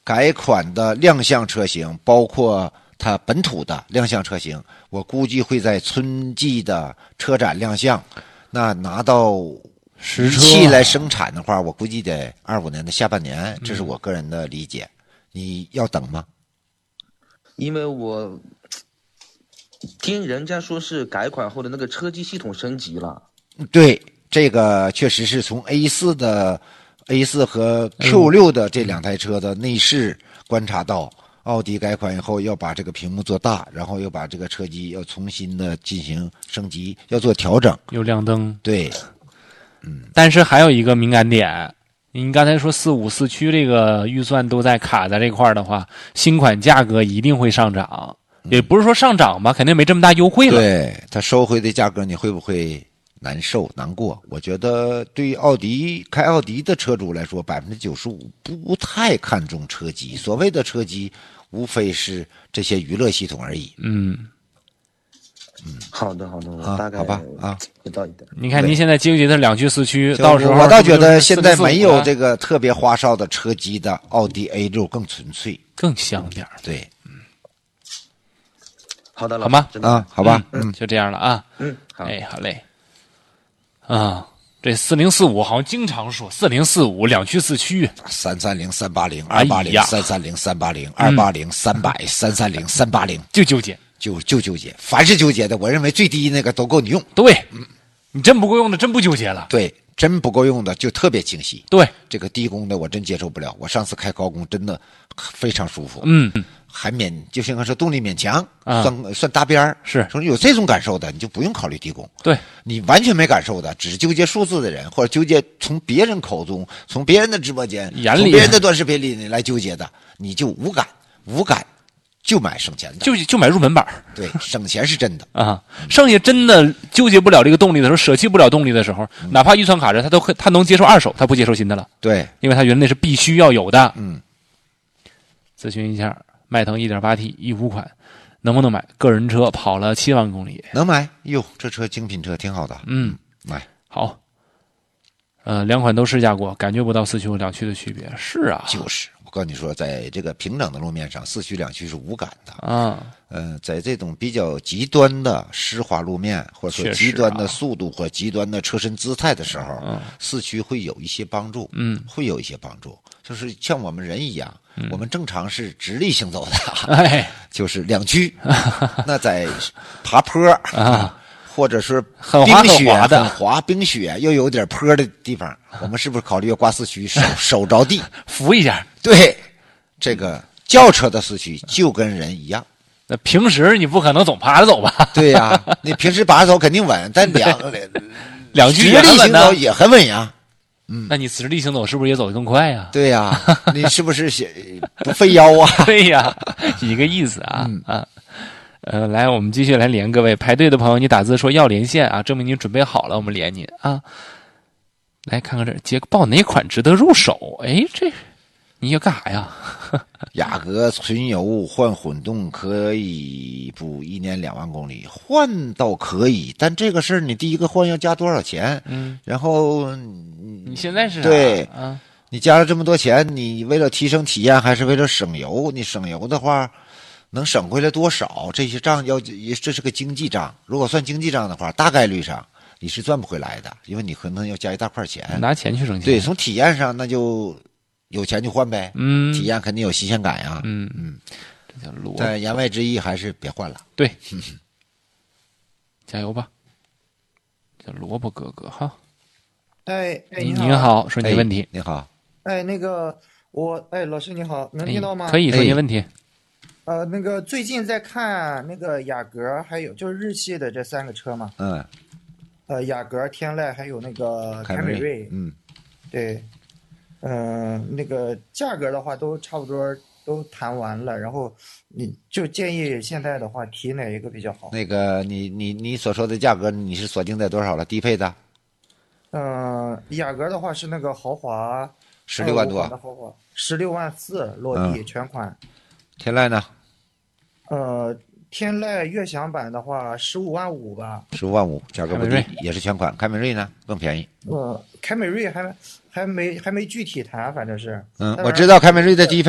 改款的亮相车型，包括它本土的亮相车型，我估计会在春季的车展亮相。那拿到仪器来生产的话，我估计得25年的下半年，这是我个人的理解。你要等吗？ 因为我听人家说是改款后的那个车机系统升级了。 对，这个确实是从 A4 和 Q6 的这两台车的内饰观察到，奥迪改款以后要把这个屏幕做大，然后又把这个车机要重新的进行升级，要做调整， 有亮灯。 对， 但是还有一个敏感点，您刚才说4.5、4驱这个预算都在卡在这块的话，新款价格一定会上涨。也不是说上涨吧，肯定没这么大优惠了。 对，它收回的价格你会不会难受难过？我觉得对于开奥迪的车主来说，95%不太看重车机。所谓的车机，无非是这些娱乐系统而已。 好的，我大概好吧啊， 知道一点。 你看您现在纠结的2驱4驱，到时候我倒觉得现在没有这个特别花哨的车机的奥迪 A6 更纯粹、 更香点。 对， 好的， 好吗？ 啊，好吧， 就这样了啊。 好， 好嘞。啊，这4045好像经常说40452驱4驱 330、380、280、330、380、280、300、330、380， 就纠结， 就纠结，凡是纠结的，我认为最低那个都够你用。 对，你真不够用的，真不纠结了。 对，真不够用的就特别清晰。 对， 这个低功的我真接受不了，我上次开高功真的非常舒服。还就像说动力勉强，算搭边儿。 是， 说有这种感受的，你就不用考虑低功。 对， 你完全没感受的，只纠结数字的人，或者纠结从别人口中、从别人的直播间、从别人的短视频里来纠结的，你就无感，就买省钱的， 就买入门版。 对，省钱是真的啊。剩下真的纠结不了这个动力的时候，舍弃不了动力的时候，哪怕预算卡着，他能接受二手，他不接受新的了。 对， 因为他觉得那是必须要有的。咨询一下。迈腾 1.8T 15款能不能买？个人车跑了7万公里， 能买。哟，这车精品车挺好的。买好。两款都试驾过，感觉不到4驱和2驱的区别。是啊， 就是我告诉你说，在这个平整的路面上，4驱2驱是无感的啊。 在这种比较极端的湿滑路面，或者说极端的速度或极端的车身姿态的时候，4驱会有一些帮助。会有一些帮助。就是像我们人一样，我们正常是直立行走的，就是2驱。那在爬坡或者是冰雪很滑冰雪又有点坡的地方，我们是不是考虑要挂4驱，手着地扶一下？ 对，这个轿车的4驱就跟人一样。 那平时你不可能总爬着走吧？ 对呀，你平时爬着走肯定稳，但两驱直立行走也很稳呀。 那你直立行走是不是也走得更快呀？ 对呀，你是不是不费腰啊？ 对呀，一个意思啊。来，我们继续来连各位排队的朋友，你打字说要连线啊，证明你准备好了，我们连您啊。来看看这捷豹哪款值得入手？哎，这你要干啥呀？ 雅阁纯油换混动可以不1年2万公里？换倒可以，但这个事儿你第一个换要加多少钱？然后你现在是对你加了这么多钱，你为了提升体验还是为了省油？你省油的话，能省回来多少？这些账这是个经济账。如果算经济账的话，大概率上你是赚不回来的，因为你可能要加一大块钱， 拿钱去省钱。 对，从体验上那就有钱就换呗。体验肯定有新鲜感呀。 这叫萝卜。 但言外之意还是别换了。 对，加油吧，叫萝卜哥哥哈。您好，说你的问题。 你好。 那个老师你好，能听到吗？ 可以说你的问题。 那个最近在看那个雅阁，还有就是日系的这3个车嘛。雅阁、天籁还有那个凯美瑞。对。那个价格的话都差不多都谈完了，然后你就建议现在的话提哪一个比较好？ 那个你所说的价格你是锁定在多少了？低配的？ 雅阁的话是那个豪华 16万多的豪华，16万4落地全款。 天籁呢？ 天籁悦享版的话15万5吧。 15万5，价格不低，也是全款。凯美瑞呢更便宜。 凯美瑞还没具体谈，反正是。 我知道凯美瑞的低配